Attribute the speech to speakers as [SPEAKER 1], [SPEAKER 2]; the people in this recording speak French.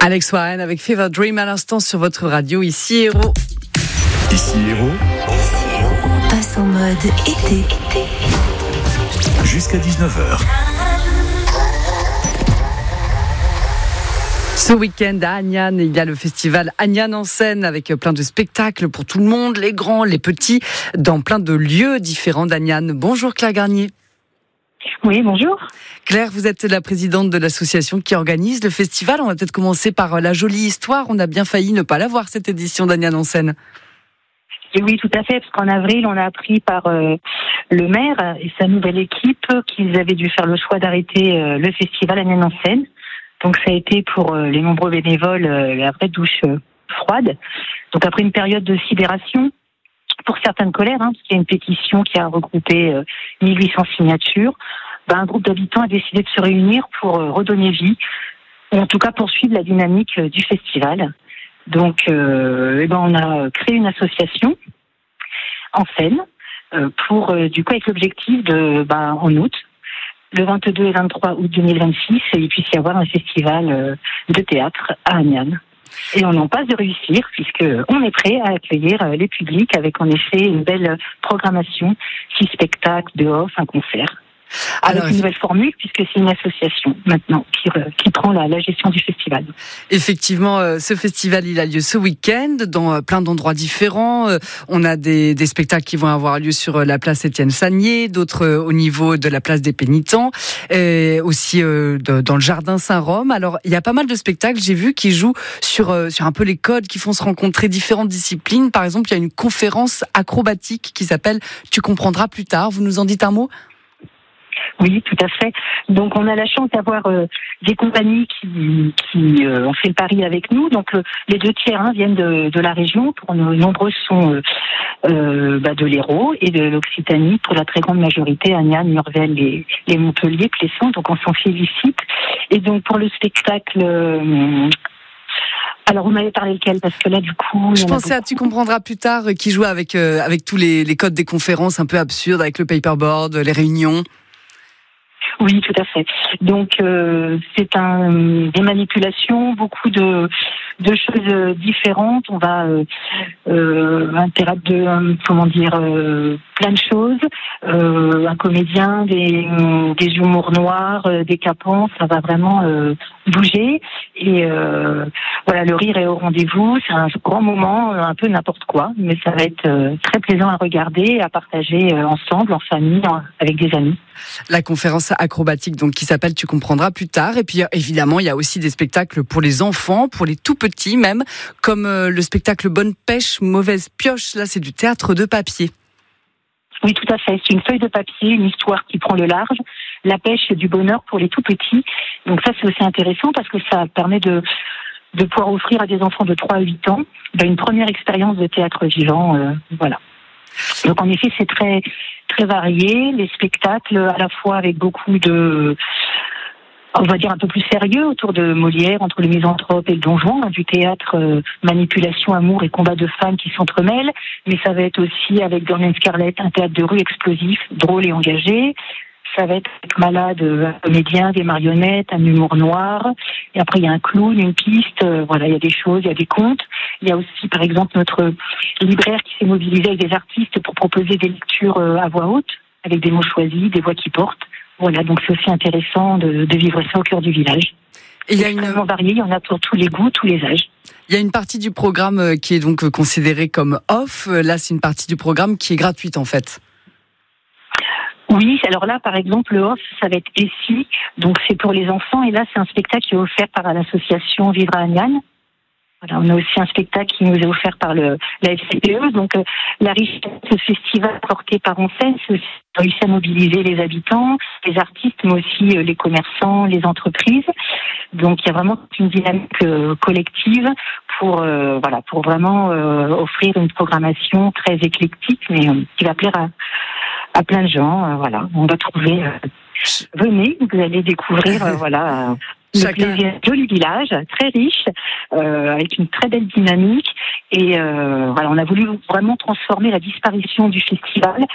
[SPEAKER 1] Alex Warren avec Fever Dream à l'instant sur votre radio, ici Héros.
[SPEAKER 2] Ici Héros.
[SPEAKER 3] Passe en mode été.
[SPEAKER 2] Jusqu'à 19h.
[SPEAKER 1] Ce week-end à Agnan, il y a le festival Agnan en scène avec plein de spectacles pour tout le monde, les grands, les petits, dans plein de lieux différents d'Agnan. Bonjour Claire Garnier.
[SPEAKER 4] Oui, bonjour.
[SPEAKER 1] Claire, vous êtes la présidente de l'association qui organise le festival. On va peut-être commencer par la jolie histoire. On a bien failli ne pas la voir, cette édition d'Agnan en scène.
[SPEAKER 4] Et oui, tout à fait, parce qu'en avril, on a appris par le maire et sa nouvelle équipe qu'ils avaient dû faire le choix d'arrêter le festival Agnan en scène. Donc ça a été pour les nombreux bénévoles la vraie douche froide. Donc après une période de sidération, pour certaines colères, parce qu'il y a une pétition qui a regroupé 1800 signatures, un groupe d'habitants a décidé de se réunir pour redonner vie, ou en tout cas poursuivre la dynamique du festival. Donc on a créé une association en scène pour du coup avec l'objectif de en août, le 22 et 23 août 2026, il puisse y avoir un festival de théâtre à Agnan. Et on en passe de réussir, puisqu'on est prêt à accueillir les publics avec en effet une belle programmation, 6 spectacles, 2 off, un concert. Avec une nouvelle formule, puisque c'est une association maintenant qui prend la gestion du festival.
[SPEAKER 1] Effectivement, ce festival il a lieu ce week-end dans plein d'endroits différents. On a des spectacles qui vont avoir lieu sur la place Étienne Sagnier, d'autres au niveau de la place des Pénitents, et aussi dans le jardin Saint-Rome. Alors il y a pas mal de spectacles, j'ai vu, qui jouent sur un peu les codes, qui font se rencontrer différentes disciplines. Par exemple, il y a une conférence acrobatique qui s'appelle « Tu comprendras plus tard ». Vous nous en dites un mot ?
[SPEAKER 4] Oui, tout à fait. Donc, on a la chance d'avoir des compagnies qui ont fait le pari avec nous. Donc, les 2 tiers viennent de la région. Pour nombreux sont de l'Hérault et de l'Occitanie. Pour la très grande majorité, Agnan, Murvel et Montpellier, Clesson. Donc, on s'en félicite. Et donc, pour le spectacle... Alors, vous m'avez parlé lequel ? Parce que là, du coup...
[SPEAKER 1] Je pensais à Tu comprendras plus tard, qui joue avec tous les codes des conférences un peu absurdes, avec le paperboard, les réunions.
[SPEAKER 4] Oui, tout à fait. Donc, c'est des manipulations, beaucoup de choses différentes. On va plein de choses. Un comédien, des humours noirs, des capons, ça va vraiment bouger. Et le rire est au rendez-vous. C'est un grand moment, un peu n'importe quoi, mais ça va être très plaisant à regarder, à partager ensemble, en famille, avec des amis.
[SPEAKER 1] La conférence acrobatique donc qui s'appelle Tu comprendras plus tard. Et puis évidemment, il y a aussi des spectacles pour les enfants, pour les tout petits même, comme le spectacle Bonne pêche, mauvaise pioche. Là, c'est du théâtre de papier.
[SPEAKER 4] Oui, tout à fait. C'est une feuille de papier, une histoire qui prend le large. La pêche, c'est du bonheur pour les tout petits. Donc ça, c'est aussi intéressant parce que ça permet de pouvoir offrir à des enfants de 3 à 8 ans une première expérience de théâtre vivant. Voilà. Donc en effet, c'est très très varié, les spectacles à la fois avec beaucoup de, on va dire un peu plus sérieux autour de Molière, entre le misanthrope et le Don Juan, du théâtre manipulation, amour et combat de femmes qui s'entremêlent, mais ça va être aussi avec Doreen Scarlett, un théâtre de rue explosif, drôle et engagé. Ça va être avec Malade, un comédien, des marionnettes, un humour noir. Et après, il y a un clown, une piste. Il y a des choses, il y a des contes. Il y a aussi, par exemple, notre libraire qui s'est mobilisé avec des artistes pour proposer des lectures à voix haute, avec des mots choisis, des voix qui portent. Voilà, donc c'est aussi intéressant de vivre ça au cœur du village. Et il y a extrêmement varié, il y en a pour tous les goûts, tous les âges.
[SPEAKER 1] Il y a une partie du programme qui est donc considérée comme off. Là, c'est une partie du programme qui est gratuite, en fait.
[SPEAKER 4] Oui, alors là, par exemple, le off, ça va être Essie, donc c'est pour les enfants, et là, c'est un spectacle qui est offert par l'association Vivre à Agnan. Voilà, on a aussi un spectacle qui nous est offert par la FCPE, donc la richesse de ce festival porté par en scène, c'est aussi réussi à mobiliser les habitants, les artistes, mais aussi les commerçants, les entreprises. Donc il y a vraiment une dynamique collective pour vraiment offrir une programmation très éclectique, mais qui va plaire à plein de gens. On va trouver. Venez, vous allez découvrir le plaisir joli village, très riche, avec une très belle dynamique. Et on a voulu vraiment transformer la disparition du festival